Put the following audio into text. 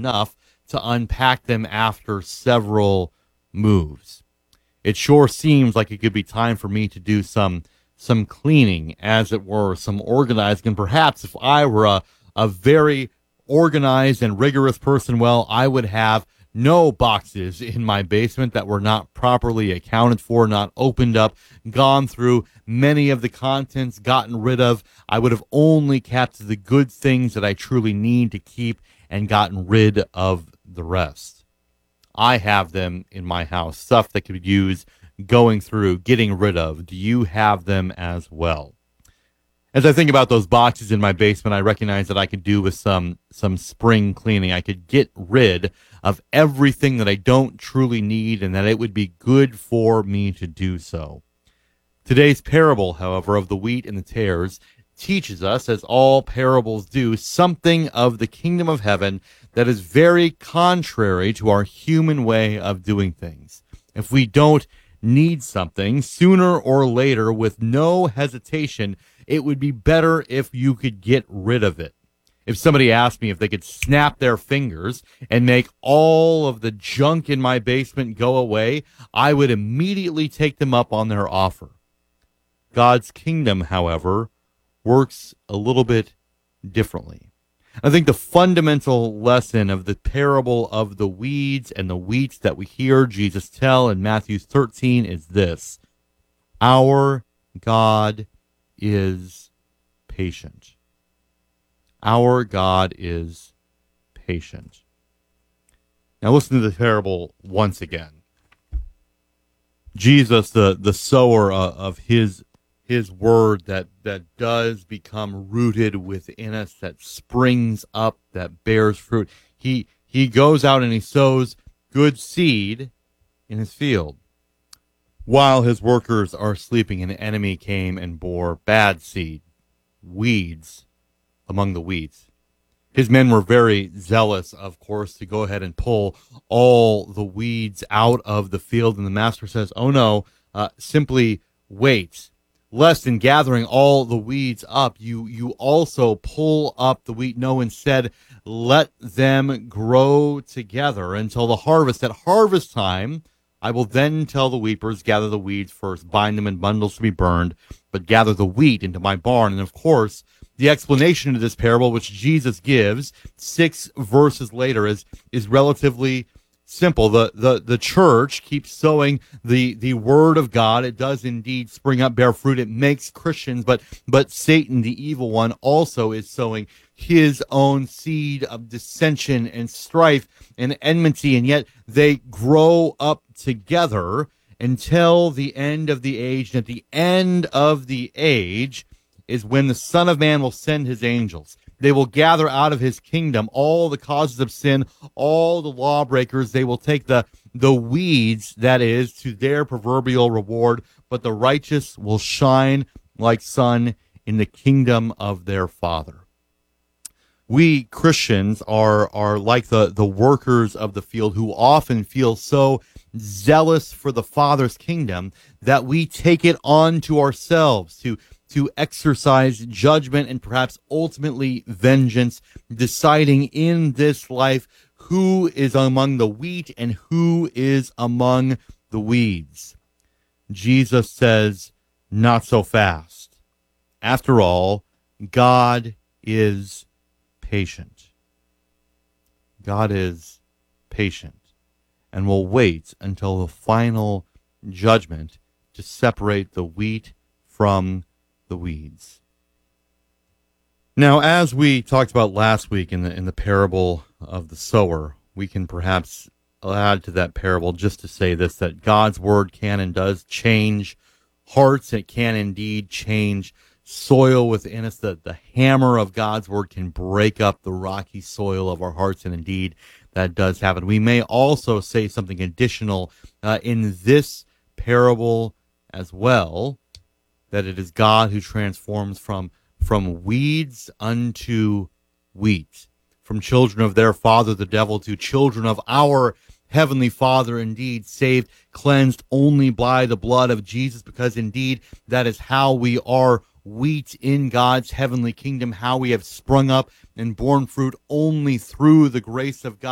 enough to unpack them after several moves. It sure seems like it could be time for me to do some cleaning, as it were, some organizing. And perhaps if I were a very organized and rigorous person, well, I would have no boxes in my basement that were not properly accounted for, not opened up, gone through, many of the contents gotten rid of. I would have only kept the good things that I truly need to keep and gotten rid of the rest. I have them in my house, stuff that could use going through, getting rid of. Do you have them as well? As I think about those boxes in my basement, I recognize that I could do with some spring cleaning. I could get rid of everything that I don't truly need, and that it would be good for me to do so. Today's parable, however, of the wheat and the tares teaches us, as all parables do, something of the kingdom of heaven that is very contrary to our human way of doing things. If we don't need something, sooner or later, with no hesitation, it would be better if you could get rid of it. If somebody asked me if they could snap their fingers and make all of the junk in my basement go away, I would immediately take them up on their offer. God's kingdom, however, works a little bit differently. I think the fundamental lesson of the parable of the weeds and the wheat that we hear Jesus tell in Matthew 13 is this: our God is patient. Our God is patient. Now listen to the parable once again. Jesus, the sower of his word that does become rooted within us, that springs up, that bears fruit. He goes out and he sows good seed in his field. While his workers are sleeping, an enemy came and bore bad seed, weeds, among the wheat. His men were very zealous, of course, to go ahead and pull all the weeds out of the field. And the master says, oh no, simply wait. Lest in gathering all the weeds up, you also pull up the wheat. No, instead, let them grow together until the harvest. At harvest time, I will then tell the weepers, gather the weeds first, bind them in bundles to be burned, but gather the wheat into my barn. And of course, the explanation to this parable, which Jesus gives 6 verses later, is relatively simple. The church keeps sowing the word of God. It does indeed spring up, bear fruit. It makes Christians, but Satan, the evil one, also is sowing his own seed of dissension and strife and enmity, and yet they grow up together until the end of the age. And at the end of the age is when the Son of Man will send his angels. They will gather out of his kingdom all the causes of sin, all the lawbreakers. They will take the weeds, that is, to their proverbial reward, but the righteous will shine like sun in the kingdom of their Father. We Christians are like the workers of the field who often feel so zealous for the Father's kingdom that we take it on to ourselves to exercise judgment and perhaps ultimately vengeance, deciding in this life who is among the wheat and who is among the weeds. Jesus says, not so fast. After all, God is patient. God is patient and will wait until the final judgment to separate the wheat from the weeds. Now, as we talked about last week in the parable of the sower, we can perhaps add to that parable just to say this, that God's word can and does change hearts. It can indeed change soil within us. That the hammer of God's word can break up the rocky soil of our hearts, and indeed that does happen. We may also say something additional in this parable as well, that it is God who transforms from weeds unto wheat, from children of their father the devil to children of our Heavenly Father, indeed saved, cleansed only by the blood of Jesus, because indeed that is how we are wheat in God's heavenly kingdom, how we have sprung up and borne fruit only through the grace of God.